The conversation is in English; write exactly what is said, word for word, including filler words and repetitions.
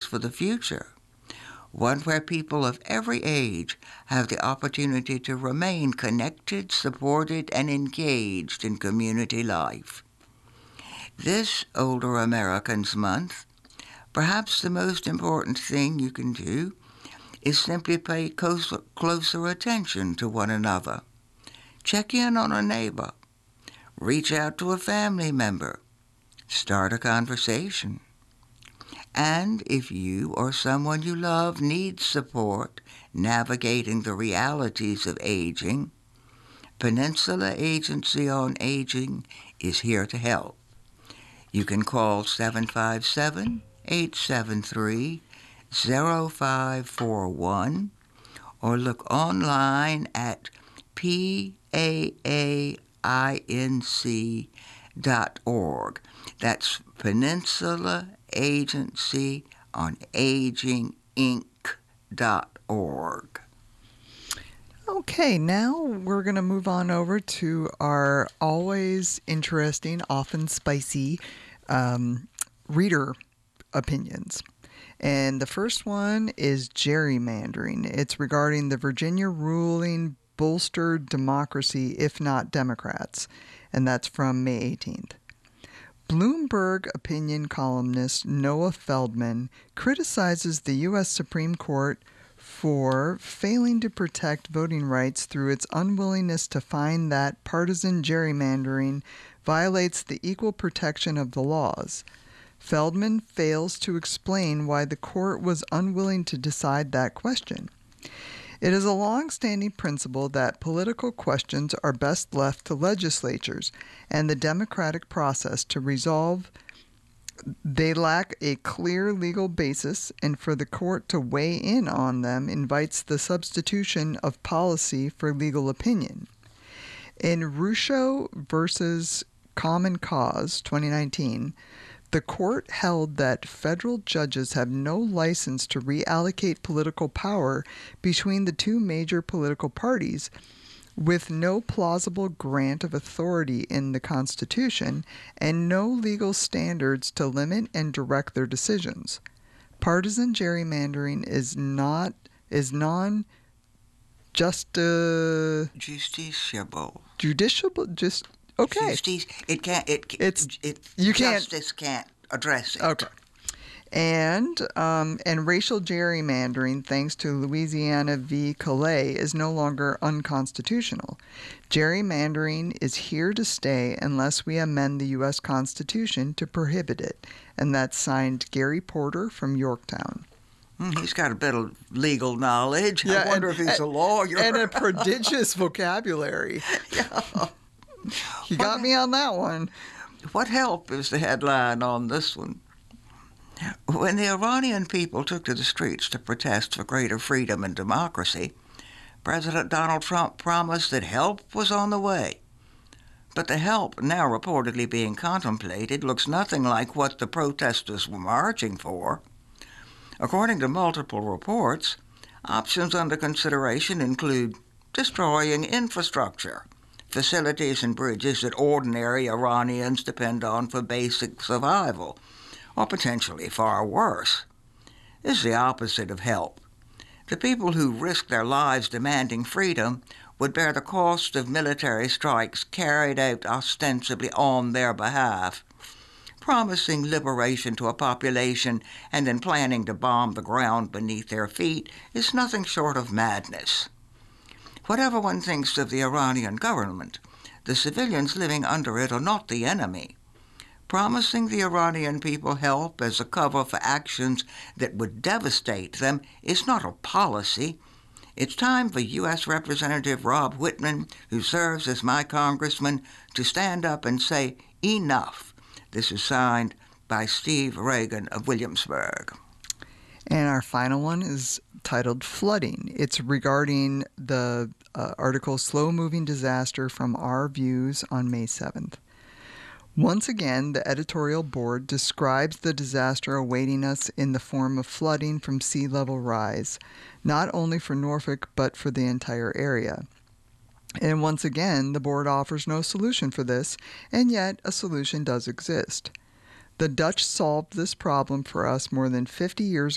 for the future, one where people of every age have the opportunity to remain connected, supported, and engaged in community life. This Older Americans Month, perhaps the most important thing you can do is simply pay closer, closer attention to one another. Check in on a neighbor. Reach out to a family member. Start a conversation. And if you or someone you love needs support navigating the realities of aging, Peninsula Agency on Aging is here to help. You can call seven five seven, eight seven three, zero five four one or look online at P A A I N C dot org. That's Peninsula Agency on Aging Inc dot org. Okay, now we're going to move on over to our always interesting, often spicy um, reader opinions. And the first one is gerrymandering. It's regarding the Virginia ruling bolstered democracy, if not Democrats. And that's from May eighteenth. Bloomberg opinion columnist Noah Feldman criticizes the U S Supreme Court for failing to protect voting rights through its unwillingness to find that partisan gerrymandering violates the equal protection of the laws. Feldman fails to explain why the court was unwilling to decide that question. It is a long-standing principle that political questions are best left to legislatures and the democratic process to resolve. They lack a clear legal basis, and for the court to weigh in on them invites the substitution of policy for legal opinion. In Rucho versus Common Cause twenty nineteen, the court held that federal judges have no license to reallocate political power between the two major political parties, with no plausible grant of authority in the Constitution and no legal standards to limit and direct their decisions. Partisan gerrymandering is not is non just uh, justiciable. Judiciable, just okay. Justice, it can't. It It's it. you can't. Justice can't address it. Okay. And um, and racial gerrymandering, thanks to Louisiana v. Calais, is no longer unconstitutional. Gerrymandering is here to stay unless we amend the U S Constitution to prohibit it. And that's signed Gary Porter from Yorktown. Mm, he's got a bit of legal knowledge. Yeah, I wonder and, if he's and, a lawyer. And a prodigious vocabulary. Yeah. You got what, me on that one. What help is the headline on this one? When the Iranian people took to the streets to protest for greater freedom and democracy, President Donald Trump promised that help was on the way. But the help now reportedly being contemplated looks nothing like what the protesters were marching for. According to multiple reports, options under consideration include destroying infrastructure, facilities and bridges that ordinary Iranians depend on for basic survival, or potentially far worse. This is the opposite of help. The people who risk their lives demanding freedom would bear the cost of military strikes carried out ostensibly on their behalf. Promising liberation to a population and then planning to bomb the ground beneath their feet is nothing short of madness. Whatever one thinks of the Iranian government, the civilians living under it are not the enemy. Promising the Iranian people help as a cover for actions that would devastate them is not a policy. It's time for U S Representative Rob Whitman, who serves as my congressman, to stand up and say, enough. This is signed by Steve Reagan of Williamsburg. And our final one is titled Flooding. It's regarding the uh, article Slow Moving Disaster from Our Views on May seventh. Once again, the editorial board describes the disaster awaiting us in the form of flooding from sea level rise, not only for Norfolk but for the entire area. And once again, the board offers no solution for this, and yet a solution does exist. The Dutch solved this problem for us more than fifty years